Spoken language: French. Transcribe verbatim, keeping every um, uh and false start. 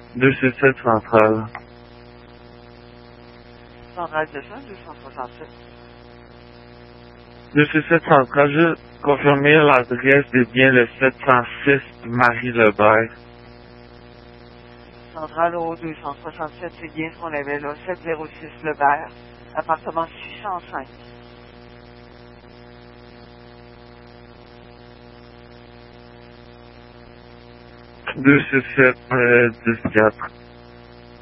deux cent sept centrale. Centrale de ça, deux cent soixante-sept. deux cent sept centrale, juste confirmer l'adresse est bien le sept cent six Marie-Lebert. Centrale au deux cent soixante-sept, c'est bien ce qu'on avait là, sept zéro six Lebert, appartement six cent cinq. deux cent sept, euh, dix-quatre.